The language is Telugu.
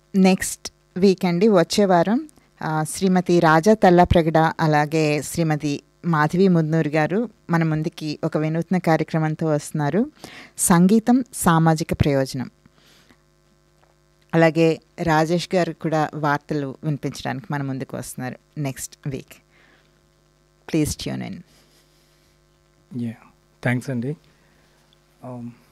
నెక్స్ట్ వీక్ అండి, వచ్చే వారం శ్రీమతి రాజా తల్లప్రగడ అలాగే శ్రీమతి మాధవి ముద్నూరు గారు మన ముందుకి ఒక వినూత్న కార్యక్రమంతో వస్తున్నారు. సంగీతం సామాజిక ప్రయోజనం. అలాగే రాజేష్ గారు కూడా వార్తలు వినిపించడానికి మన ముందుకు వస్తున్నారు next week. Please tune in. Thanks అండి.